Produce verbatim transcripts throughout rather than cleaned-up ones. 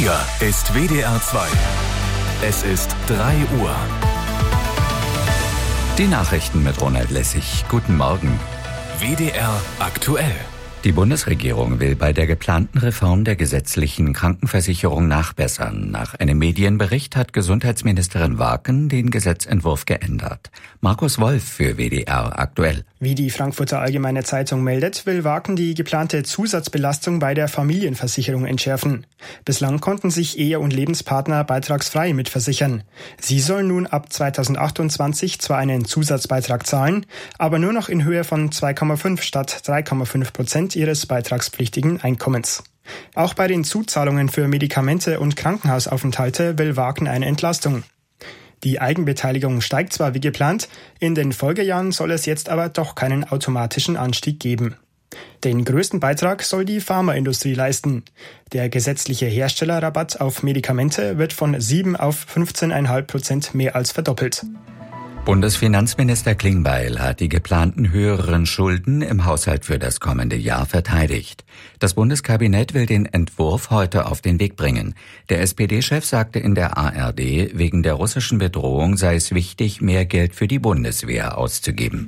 Hier ist W D R zwei. Es ist drei Uhr. Die Nachrichten mit Ronald Lessig. Guten Morgen. W D R aktuell. Die Bundesregierung will bei der geplanten Reform der gesetzlichen Krankenversicherung nachbessern. Nach einem Medienbericht hat Gesundheitsministerin Warken den Gesetzentwurf geändert. Markus Wolf für W D R aktuell. Wie die Frankfurter Allgemeine Zeitung meldet, will Warken die geplante Zusatzbelastung bei der Familienversicherung entschärfen. Bislang konnten sich Ehe- und Lebenspartner beitragsfrei mitversichern. Sie sollen nun ab zweitausendachtundzwanzig zwar einen Zusatzbeitrag zahlen, aber nur noch in Höhe von zwei Komma fünf statt drei Komma fünf Prozent ihres beitragspflichtigen Einkommens. Auch bei den Zuzahlungen für Medikamente und Krankenhausaufenthalte will Warken eine Entlastung. Die Eigenbeteiligung steigt zwar wie geplant, in den Folgejahren soll es jetzt aber doch keinen automatischen Anstieg geben. Den größten Beitrag soll die Pharmaindustrie leisten. Der gesetzliche Herstellerrabatt auf Medikamente wird von sieben auf fünfzehn Komma fünf Prozent mehr als verdoppelt. Bundesfinanzminister Klingbeil hat die geplanten höheren Schulden im Haushalt für das kommende Jahr verteidigt. Das Bundeskabinett will den Entwurf heute auf den Weg bringen. Der S P D-Chef sagte in der A R D, wegen der russischen Bedrohung sei es wichtig, mehr Geld für die Bundeswehr auszugeben.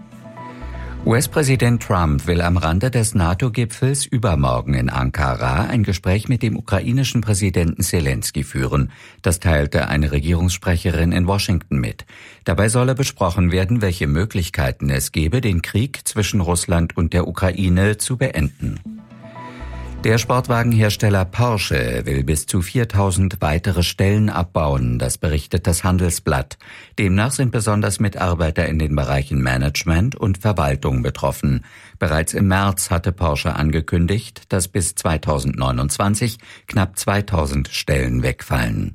U S-Präsident Trump will am Rande des NATO-Gipfels übermorgen in Ankara ein Gespräch mit dem ukrainischen Präsidenten Selenskyj führen. Das teilte eine Regierungssprecherin in Washington mit. Dabei solle besprochen werden, welche Möglichkeiten es gebe, den Krieg zwischen Russland und der Ukraine zu beenden. Der Sportwagenhersteller Porsche will bis zu viertausend weitere Stellen abbauen, das berichtet das Handelsblatt. Demnach sind besonders Mitarbeiter in den Bereichen Management und Verwaltung betroffen. Bereits im März hatte Porsche angekündigt, dass bis zweitausendneunundzwanzig knapp zweitausend Stellen wegfallen.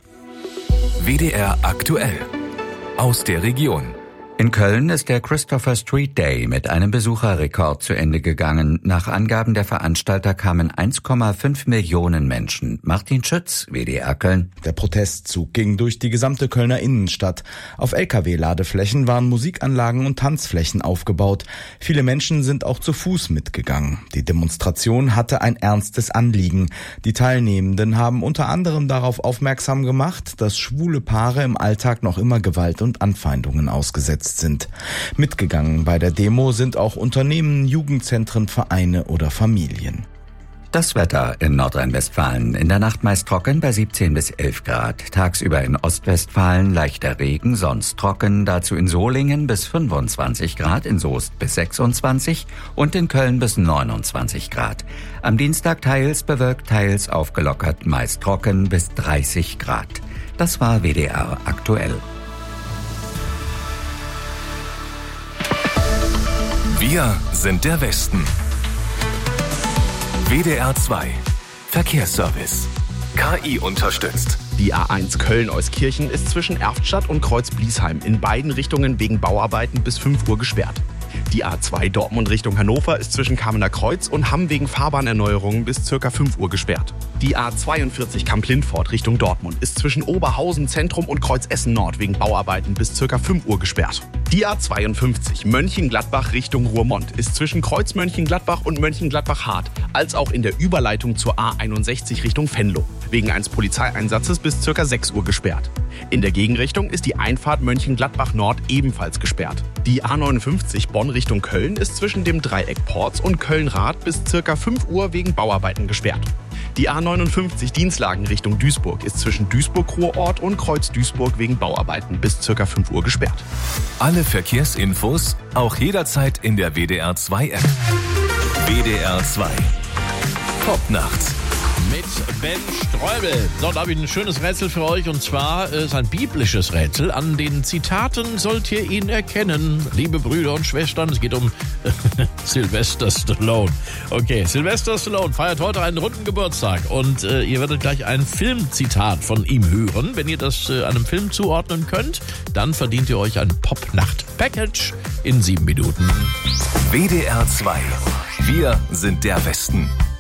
W D R aktuell. Aus der Region. In Köln ist der Christopher Street Day mit einem Besucherrekord zu Ende gegangen. Nach Angaben der Veranstalter kamen eins Komma fünf Millionen Menschen. Martin Schütz, W D R Köln. Der Protestzug ging durch die gesamte Kölner Innenstadt. Auf L K W-Ladeflächen waren Musikanlagen und Tanzflächen aufgebaut. Viele Menschen sind auch zu Fuß mitgegangen. Die Demonstration hatte ein ernstes Anliegen. Die Teilnehmenden haben unter anderem darauf aufmerksam gemacht, dass schwule Paare im Alltag noch immer Gewalt und Anfeindungen ausgesetzt sind. Mitgegangen bei der Demo sind auch Unternehmen, Jugendzentren, Vereine oder Familien. Das Wetter in Nordrhein-Westfalen. In der Nacht meist trocken bei siebzehn bis elf Grad. Tagsüber in Ostwestfalen leichter Regen, sonst trocken. Dazu in Solingen bis fünfundzwanzig Grad, in Soest bis sechsundzwanzig und in Köln bis neunundzwanzig Grad. Am Dienstag teils bewölkt, teils aufgelockert, meist trocken bis dreißig Grad. Das war W D R aktuell. Wir sind der Westen. W D R zwei. Verkehrsservice. K I unterstützt. Die A eins Köln-Euskirchen ist zwischen Erftstadt und Kreuz-Bliesheim in beiden Richtungen wegen Bauarbeiten bis fünf Uhr gesperrt. Die A zwei Dortmund Richtung Hannover ist zwischen Kamener Kreuz und Hamm wegen Fahrbahnerneuerungen bis ca. fünf Uhr gesperrt. Die A zweiundvierzig Kamp-Lindfort Richtung Dortmund ist zwischen Oberhausen Zentrum und Kreuz-Essen Nord wegen Bauarbeiten bis ca. fünf Uhr gesperrt. Die A zweiundfünfzig Mönchengladbach Richtung Ruhrmond ist zwischen Kreuz Mönchengladbach und Mönchengladbach-Hart als auch in der Überleitung zur A einundsechzig Richtung Venlo wegen eines Polizeieinsatzes bis ca. sechs Uhr gesperrt. In der Gegenrichtung ist die Einfahrt Mönchengladbach Nord ebenfalls gesperrt. Die A neunundfünfzig Bonn Richtung Köln ist zwischen dem Dreieck Porz und Köln-Rath bis ca. fünf Uhr wegen Bauarbeiten gesperrt. Die A neunundfünfzig Dienstlagen Richtung Duisburg ist zwischen Duisburg-Ruhrort und Kreuz-Duisburg wegen Bauarbeiten bis ca. fünf Uhr gesperrt. Alle Verkehrsinfos auch jederzeit in der W D R zwei App. W D R zwei. Top nachts. Mit Ben Streubel. So, da habe ich ein schönes Rätsel für euch und zwar ist ein biblisches Rätsel. An den Zitaten sollt ihr ihn erkennen, liebe Brüder und Schwestern. Es geht um Sylvester Stallone. Okay, Sylvester Stallone feiert heute einen runden Geburtstag und äh, ihr werdet gleich ein Filmzitat von ihm hören. Wenn ihr das äh, einem Film zuordnen könnt, dann verdient ihr euch ein Pop-Nacht-Package in sieben Minuten. W D R zwei. Wir sind der Westen.